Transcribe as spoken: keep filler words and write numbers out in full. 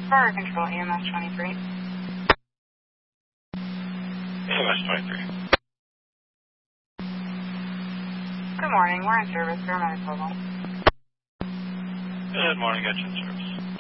Fire Control, E M S twenty-three. E M S twenty-three. Good morning, we're in service, paramedic level. Good morning, got you in service.